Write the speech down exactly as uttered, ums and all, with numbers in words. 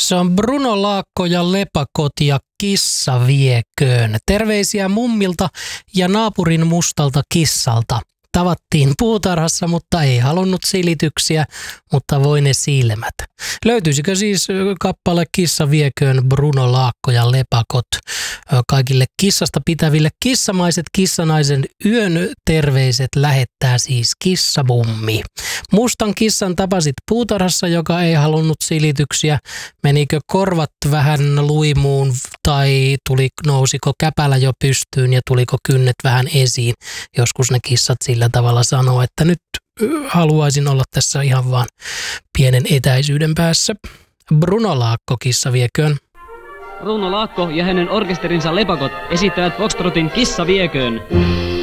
Tässä on Bruno Laakko ja Lepakot ja Kissa vieköön. Terveisiä mummilta ja naapurin mustalta kissalta. Tavattiin puutarhassa, mutta ei halunnut silityksiä, mutta voi ne silmät. Löytyisikö siis kappale Kissa vieköön Bruno Laakko ja Lepakot kaikille kissasta pitäville kissamaiset kissanaisen yön terveiset lähettää siis kissamummi. Mustan kissan tapasit puutarhassa, joka ei halunnut silityksiä. Menikö korvat vähän luimuun tai tuli, nousiko käpälä jo pystyyn ja tuliko kynnet vähän esiin? Joskus ne kissat sillä tavalla sanoo, että nyt haluaisin olla tässä ihan vaan pienen etäisyyden päässä. Bruno Laakko, Kissa vieköön. Bruno Laakko ja hänen orkesterinsa Lepakot esittävät Foxtrotin Kissa vieköön.